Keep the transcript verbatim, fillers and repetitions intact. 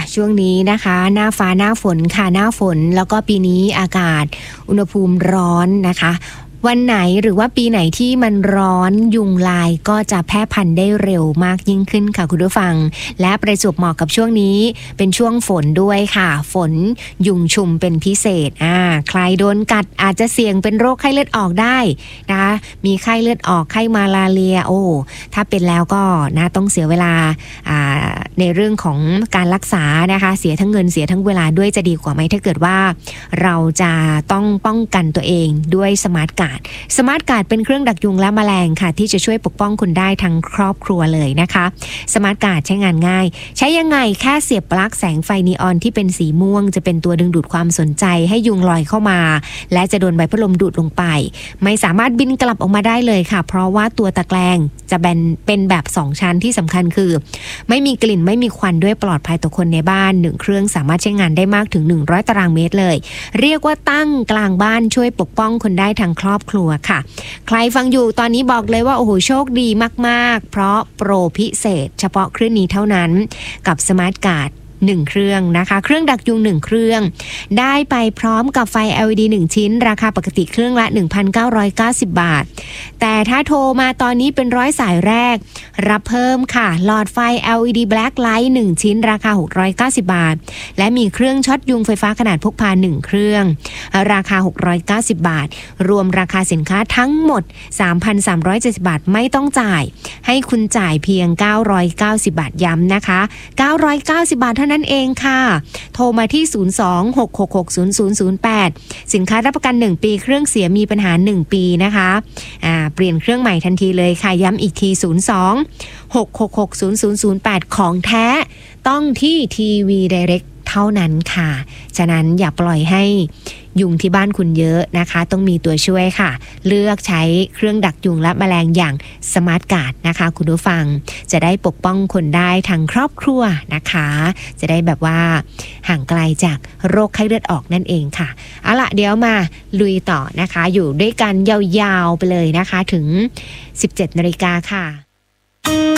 ช่วงนี้นะคะหน้าฟ้าหน้าฝนค่ะหน้าฝนแล้วก็ปีนี้อากาศอุณหภูมิร้อนนะคะวันไหนหรือว่าปีไหนที่มันร้อนยุงลายก็จะแพร่พันธุ์ได้เร็วมากยิ่งขึ้นค่ะคุณผู้ฟังและประจวบเหมาะกับช่วงนี้เป็นช่วงฝนด้วยค่ะฝนยุงชุมเป็นพิเศษอ่าใครโดนกัดอาจจะเสี่ยงเป็นโรคไข้เลือดออกได้นะคะมีไข้เลือดออกไข้มาลาเรียโอ้ถ้าเป็นแล้วก็นะต้องเสียเวลาอ่าในเรื่องของการรักษานะคะเสียทั้งเงินเสียทั้งเวลาด้วยจะดีกว่าไหมถ้าเกิดว่าเราจะต้องป้องกันตัวเองด้วยสมาร์ทการ์ดสมาร์ทการ์ดเป็นเครื่องดักยุงและแมลงค่ะที่จะช่วยปกป้องคุณได้ทั้งครอบครัวเลยนะคะสมาร์ทการ์ดใช้งานง่ายใช้ยังไงแค่เสียบปลั๊กแสงไฟนีออนที่เป็นสีม่วงจะเป็นตัวดึงดูดความสนใจให้ยุงลอยเข้ามาและจะโดนใบพัดลมดูดลงไปไม่สามารถบินกลับออกมาได้เลยค่ะเพราะว่าตัวตะแกรงจะเป็นเป็นแบบสองชั้นที่สำคัญคือไม่มีกลิ่นไม่มีควันด้วยปลอดภัยต่อคนในบ้านหนึ่งเครื่องสามารถใช้งานได้มากถึงหนึ่งร้อยตารางเมตรเลยเรียกว่าตั้งกลางบ้านช่วยปกป้องคนได้ทั้งครอบครัวค่ะใครฟังอยู่ตอนนี้บอกเลยว่าโอ้โหโชคดีมากๆเพราะโปรพิเศษเฉพาะเครื่องนี้เท่านั้นกับสมาร์ทการ์ดหนึ่งเครื่องนะคะเครื่องดักยุงหนึ่งเครื่องได้ไปพร้อมกับไฟ แอล อี ดี หนึ่งชิ้นราคาปกติเครื่องละ หนึ่งพันเก้าร้อยเก้าสิบ บาทแต่ถ้าโทรมาตอนนี้เป็นร้อยสายแรกรับเพิ่มค่ะหลอดไฟ แอล อี ดี Black Light หนึ่งชิ้นราคาหกร้อยเก้าสิบบาทและมีเครื่องช็อตยุงไฟฟ้าขนาดพกพาหนึ่งเครื่องราคาหกร้อยเก้าสิบบาทรวมราคาสินค้าทั้งหมด สามพันสามร้อยเจ็ดสิบ บาทไม่ต้องจ่ายให้คุณจ่ายเพียงเก้าร้อยเก้าสิบบาทย้ำนะคะเก้าร้อยเก้าสิบบาทเท่านั้นเองค่ะโทรมาที่ศูนย์ สอง หก หก หก ศูนย์ ศูนย์ ศูนย์ แปดสินค้ารับประกันหนึ่งปีเครื่องเสียมีปัญหาหนึ่งปีนะคะอ่าเปลี่ยนเครื่องใหม่ทันทีเลยค่ะย้ำอีกทีศูนย์ สอง หก หก หก ศูนย์ ศูนย์ ศูนย์ แปดของแท้ต้องที่ทีวีไดเรกเท่านั้นค่ะฉะนั้นอย่าปล่อยให้ยุงที่บ้านคุณเยอะนะคะต้องมีตัวช่วยค่ะเลือกใช้เครื่องดักยุงและแมลงอย่างสมาร์ทการ์ดนะคะคุณผู้ฟังจะได้ปกป้องคนได้ทั้งครอบครัวนะคะจะได้แบบว่าห่างไกลจากโรคไข้เลือดออกนั่นเองค่ะเอาล่ะเดี๋ยวมาลุยต่อนะคะอยู่ด้วยกันยาวๆไปเลยนะคะถึง สิบเจ็ดนาฬิกาค่ะ